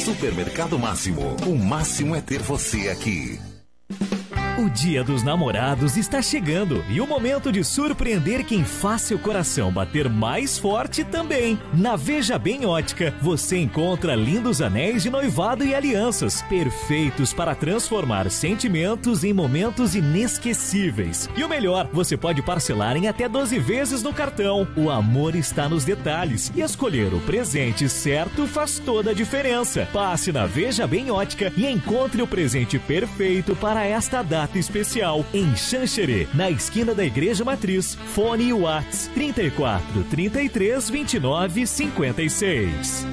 Supermercado Máximo. O máximo é ter você aqui. O Dia dos Namorados está chegando e o momento de surpreender quem faz seu coração bater mais forte também. Na Veja Bem Ótica, você encontra lindos anéis de noivado e alianças, perfeitos para transformar sentimentos em momentos inesquecíveis. E o melhor, você pode parcelar em até 12 vezes no cartão. O amor está nos detalhes e escolher o presente certo faz toda a diferença. Passe na Veja Bem Ótica e encontre o presente perfeito para esta data especial em Xanxerê, na esquina da Igreja Matriz. Fone e WhatsApp 34 33 29 56.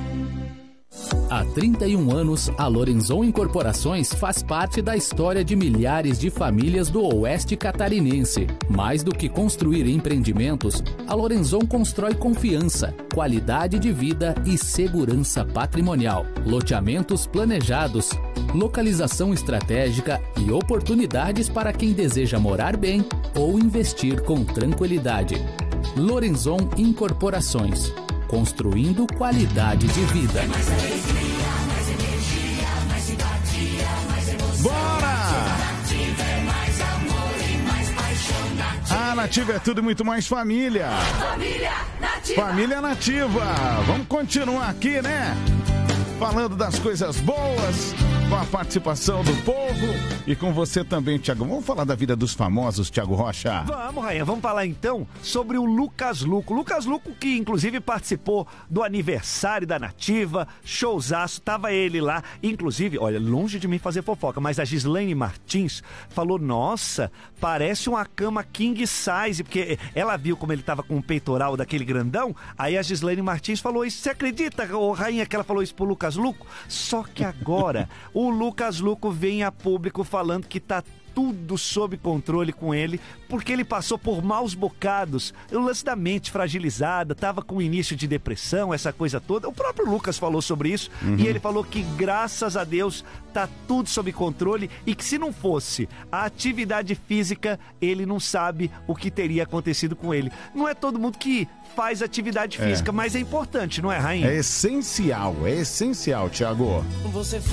Há 31 anos, a Lorenzon Incorporações faz parte da história de milhares de famílias do Oeste Catarinense. Mais do que construir empreendimentos, a Lorenzon constrói confiança, qualidade de vida e segurança patrimonial. Loteamentos planejados, localização estratégica e oportunidades para quem deseja morar bem ou investir com tranquilidade. Lorenzon Incorporações. Construindo qualidade de vida. Mais alegria, mais energia, mais simpatia, mais emoção. Bora! Nativa é mais amor e mais paixão. Nativa. A Nativa é tudo e muito mais família. Família Nativa. Família Nativa. Vamos continuar aqui, né? Falando das coisas boas, com a participação do povo e com você também, Thiago. Vamos falar da vida dos famosos, Thiago Rocha? Vamos, Rainha. Vamos falar então sobre o Lucas Luco. Lucas Luco, que inclusive participou do aniversário da Nativa, showzaço, tava ele lá. Inclusive, olha, longe de mim fazer fofoca, mas a Gislaine Martins falou, nossa, parece uma cama king size, porque ela viu como ele tava com o peitoral daquele grandão, aí a Gislaine Martins falou isso. Você acredita, Rainha, que ela falou isso pro Lucas Luco? Só que agora o Lucas Luco vem a público falando que tá tudo sob controle com ele, porque ele passou por maus bocados, o lance da mente fragilizada, tava com início de depressão, essa coisa toda. O próprio Lucas falou sobre isso, e ele falou que graças a Deus tá tudo sob controle e que se não fosse a atividade física, ele não sabe o que teria acontecido com ele. Não é todo mundo que faz atividade física, mas é importante, não é, Rainha? É essencial, Thiago. Você